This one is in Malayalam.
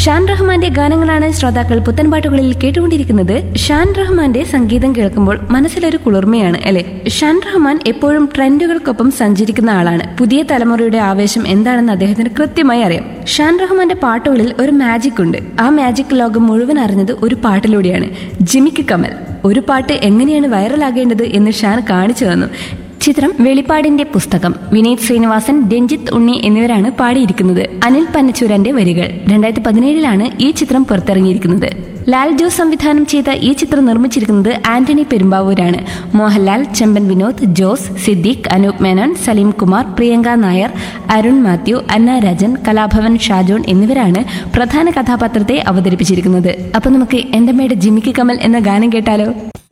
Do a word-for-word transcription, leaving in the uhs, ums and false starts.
ഷാൻ റഹ്മാന്റെ ഗാനങ്ങളാണ് ശ്രോതാക്കൾ പുത്തൻപാട്ടുകളിൽ കേട്ടുകൊണ്ടിരിക്കുന്നത്. ഷാൻ റഹ്മാന്റെ സംഗീതം കേൾക്കുമ്പോൾ മനസ്സിലൊരു കുളിർമയാണ് അല്ലെ. ഷാൻ റഹ്മാൻ എപ്പോഴും ട്രെൻഡുകൾക്കൊപ്പം സഞ്ചരിക്കുന്ന ആളാണ്. പുതിയ തലമുറയുടെ ആവേശം എന്താണെന്ന് അദ്ദേഹത്തിന് കൃത്യമായി അറിയാം. ഷാൻ റഹ്മാന്റെ പാട്ടുകളിൽ ഒരു മാജിക് ഉണ്ട്. ആ മാജിക് ലോകം മുഴുവൻ അറിഞ്ഞത് ഒരു പാട്ടിലൂടെയാണ്. ജിമിക്ക് കമൽ ഒരു പാട്ട് എങ്ങനെയാണ് വൈറലാകേണ്ടത് എന്ന് ഷാൻ കാണിച്ചു തന്നു. ചിത്രം വെളിപ്പാടിന്റെ പുസ്തകം. വിനീത് ശ്രീനിവാസൻ, രഞ്ജിത്ത് ഉണ്ണി എന്നിവരാണ് പാടിയിരിക്കുന്നത്. അനിൽ പനച്ചൂരന്റെ വരികൾ. രണ്ടായിരത്തി പതിനേഴിലാണ് ഈ ചിത്രം പുറത്തിറങ്ങിയിരിക്കുന്നത്. ലാൽ ജോസ് സംവിധാനം ചെയ്ത ഈ ചിത്രം നിർമ്മിച്ചിരിക്കുന്നത് ആന്റണി പെരുമ്പാവൂരാണ്. മോഹൻലാൽ, ചെമ്പൻ വിനോദ്, ജോസ്, സിദ്ദീഖ്, അനൂപ് മേനോൻ, സലീം കുമാർ, പ്രിയങ്ക നായർ, അരുൺ മാത്യു, അന്ന രാജൻ, കലാഭവൻ ഷാജോൺ എന്നിവരാണ് പ്രധാന കഥാപാത്രത്തെ അവതരിപ്പിച്ചിരിക്കുന്നത്. അപ്പൊ നമുക്ക് എന്റമ്മയുടെ ജിമിക്ക് കമൽ എന്ന ഗാനം കേട്ടാലോ.